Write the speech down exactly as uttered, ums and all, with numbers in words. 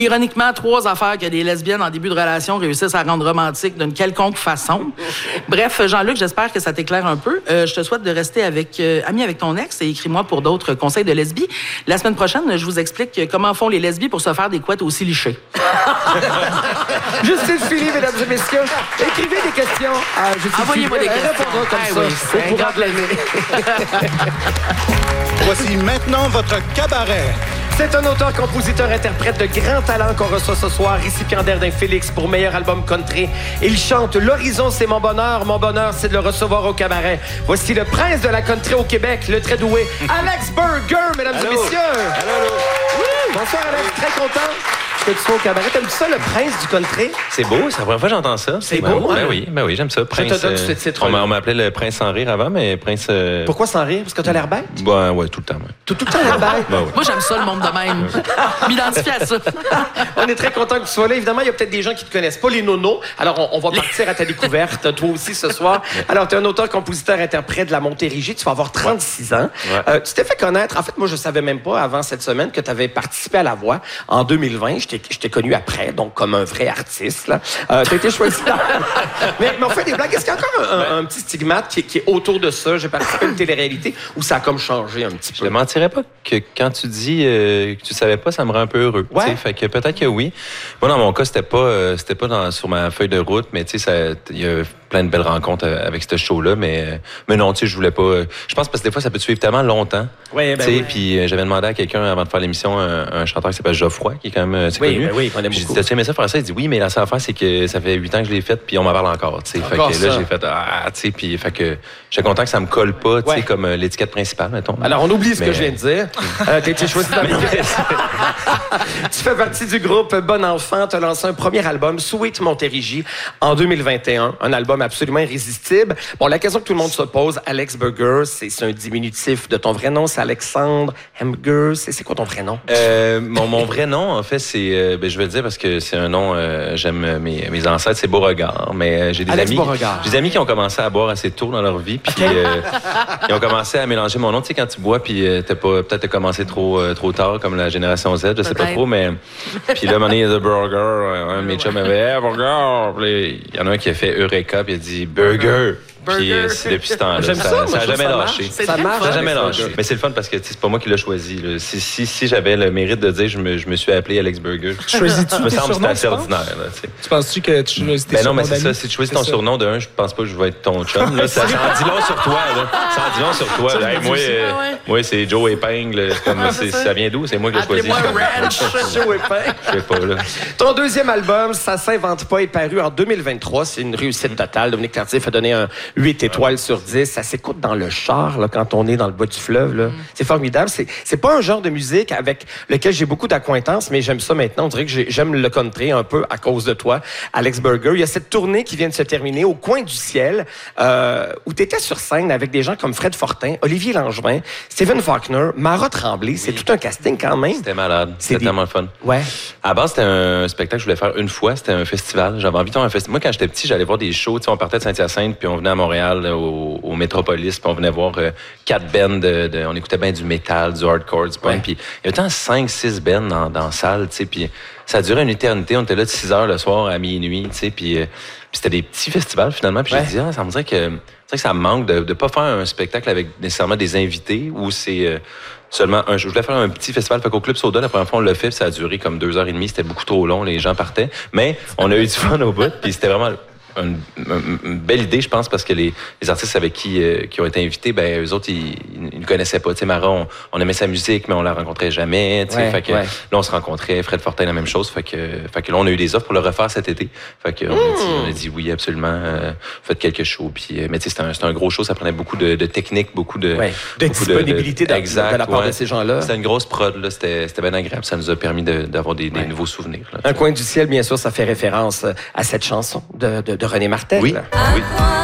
Ironiquement, trois affaires que des lesbiennes en début de relation réussissent à rendre romantique d'une quelconque façon. Bref, Jean-Luc, j'espère que ça t'éclaire un peu. Euh, je te souhaite de rester avec, euh, ami avec ton ex et écris-moi pour d'autres conseils de lesbie. La semaine prochaine, je vous explique comment font les lesbies pour se faire des couettes aussi lichées. Justine Philly, mesdames et messieurs. Écrivez des questions à Justine. Envoyez-moi des questions. Répondra comme ah, ça. Oui, Au courant de l'année. Voici maintenant votre cabaret. C'est un auteur, compositeur, interprète de grand talent qu'on reçoit ce soir, récipiendaire d'un Félix pour meilleur album country. Il chante « L'horizon, c'est mon bonheur. Mon bonheur, c'est de le recevoir au cabaret. » Voici le prince de la country au Québec, le très doué Alex Burger, mesdames Allô. et messieurs. Allô, allô. Oui. Bonsoir, Alex. Très content que tu sois au cabaret. T'aimes ça, le prince du country? C'est beau, c'est la première fois que j'entends ça. C'est ben, beau, Ben hein? oui, ben oui, j'aime ça. Prince, te donne euh, ce titre-là. on m'a- on m'appelait le prince sans rire avant, mais prince... euh, Pourquoi sans rire? Parce que t'as l'air bête? Ben ouais, tout le temps. Ouais. Tout, tout le temps l'air bête? Ben oui. Moi, j'aime ça, le monde de même. M'identifie à ça. On est très content que tu sois là. Évidemment, il y a peut-être des gens qui te connaissent pas, les nonos. Alors, on, on va partir à ta découverte, toi aussi, ce soir. Alors, tu es un auteur, compositeur, interprète de la Montérégie. Tu vas avoir trente-six ans. Ouais. Euh, tu t'es fait connaître. En fait, moi, je savais même pas avant cette semaine que tu avais participé à La Voix en deux mille vingt. Je t'ai, je t'ai connu après, donc comme un vrai artiste. Là. Euh, tu as été choisi. mais, mais on fait des blagues. Est-ce qu'il y a encore un, un, un petit stigmate qui, qui est autour de ça? J'ai participé à une télé-réalité où ça a comme changé un petit Je peu. ne mentirais pas que quand tu dis euh, que tu savais pas, ça me rend un peu heureux. Ouais. T'sais. Fait que peut-être que oui. Moi, dans mon cas, c'était pas, euh, c'était pas dans, sur ma feuille de route, mais tu sais, il y a plein de belles rencontres euh, avec ce show-là, mais, euh, mais non, tu sais, je voulais pas. euh, je pense parce que des fois, ça peut te suivre tellement longtemps. Ouais, ben tu sais, oui. puis euh, j'avais demandé à quelqu'un avant de faire l'émission, un, un chanteur qui s'appelle Geoffroy, qui est quand même euh, c'est Oui, connu. ben oui, on aime J'ai beaucoup. dit, t'as-tu aimé ça faire ça? Il dit oui, mais la seule affaire, c'est que ça fait huit ans que je l'ai fait, puis on m'en parle encore. Tu sais, fait Encore que là, ça. j'ai fait ah, tu sais, puis fait que j'étais content que ça me colle pas, tu sais, Ouais. comme euh, l'étiquette principale, mettons. Alors, on oublie ce Mais- que je viens de dire. Euh, T'as été choisi dans le Tu fais partie du groupe Bon Enfant. Tu as lancé un premier album, Sweet Montérégie, en deux mille vingt et un. Un album absolument irrésistible. Bon, la question que tout le monde se pose, Alex Burger, c'est c'est un diminutif de ton vrai nom. C'est Alexandre Hamburger. C'est c'est quoi ton vrai nom? Euh, mon, mon vrai nom, en fait, c'est. Euh, ben, je vais le dire parce que c'est un nom. Euh, j'aime euh, mes, mes ancêtres, c'est Beauregard. Mais euh, j'ai des Alex amis. Beauregard. J'ai des amis qui ont commencé à boire assez tôt dans leur vie, puis euh, ils ont commencé à mélanger mon nom. Tu sais, quand tu bois, puis euh, t'as pas peut-être t'as commencé trop euh, trop tard, comme la génération Z, je sais pas Peut-être. trop, mais puis là, à un moment donné, il y a The Burger. euh, Un de mes chums avait hey, Burger. Puis là, il y en a un qui a fait Eureka, puis il a dit Burger. Puis euh, c'est depuis ce temps-là, J'aime ça, ça, moi, ça a je trouve jamais ça lâché. marche. C'est Ça très marche. fun. Ça n'a jamais Alex lâché. Burger. Mais c'est le fun parce que tu sais, c'est pas moi qui l'ai choisi. Là. Si, si, si j'avais le mérite de dire je me, je me suis appelé Alex Burger, Choisis-tu je me tes semble que c'est surnoms, assez tu penses? ordinaire. Là, tu sais. Tu penses-tu que tu choisis tes Ben non, mais surnoms c'est ça. d'amis? Si tu choisis C'est ton ça. surnom d'un, je pense pas que je vais être ton chum. Là, ça, ça en dit long sur toi. Là. Ça en dit long sur toi. Là. Hey, moi, euh, Ah ouais. moi c'est Joe Épingle. Comme, c'est c'est- ça. ça vient d'où? C'est moi qui l'ai choisi. Appelez-moi Ranch. Joe Épin. Je sais pas. Là. Ton deuxième album, Ça s'invente pas, est paru en deux mille vingt-trois. C'est une réussite totale. Dominique Tardif a donné un huit étoiles sur dix. Ça s'écoute dans le char là, quand on est dans le bas du fleuve. Là. C'est formidable. C'est, c'est pas un genre de musique avec lequel j'ai beaucoup d'acquaintances, mais j'aime ça maintenant. On dirait que j'ai- j'aime le country un peu à cause de toi, Alex Burger. Il y a cette tournée qui vient de se terminer au Coin du Ciel, euh, où tu étais sur scène avec des gens comme Fred Fortin, Olivier Langevin, Stephen Faulkner, Mara Tremblay. C'est tout un casting quand même. C'était malade. C'est C'était des- tellement le fun. Ouais. À la base, c'était un spectacle que je voulais faire une fois. C'était un festival. J'avais envie de faire un festival. Moi, quand j'étais petit, j'allais voir des shows. Tu sais, on partait de Saint-Hyacinthe, puis on venait à Montréal, là, au, au Métropolis, puis on venait voir euh, quatre bands. De, de- on écoutait bien du métal, du hardcore, du punk. Ouais. Puis il y avait tant cinq, six bands dans, dans la salle, tu sais. Puis ça a duré une éternité. On était là de six heures le soir à minuit, tu sais. Puis, euh, puis c'était des petits festivals, finalement. Puis Ouais. j'ai dit, ah, ça me dirait que, ça me dirait que ça me manque de ne pas faire un spectacle avec nécessairement des invités où c'est... euh, Seulement, un, je voulais faire un petit festival. Fait qu'au Club Soda, la première fois, on l'a fait, puis ça a duré comme deux heures et demie. C'était beaucoup trop long, les gens partaient. Mais on a eu du fun au bout, puis c'était vraiment une, une- une belle idée, je pense, parce que les, les artistes avec qui, euh, qui ont été invités, ben eux autres, ils ne connaissaient pas. Tu sais, Mara, on, on aimait sa musique, mais on la rencontrait jamais. Tu sais, Ouais, fait que ouais. là, on se rencontrait. Fred Fortin, la même chose. Fait que, fait que là, on a eu des offres pour le refaire cet été. Fait que on, a dit, on a dit oui, absolument. Euh, faites quelques shows. Puis, euh, mais tu sais, c'était un, c'était un gros show. Ça prenait beaucoup de, de technique, beaucoup de, Ouais. De beaucoup disponibilité de- exact, de la part ouais. de ces gens-là. C'était une grosse prod, là. C'était, c'était bien agréable. Ça nous a permis de- d'avoir des, des Ouais. nouveaux souvenirs. Là, Un coin du ciel, bien sûr, ça fait référence à cette chanson de, de, de René Martel. oui, oui.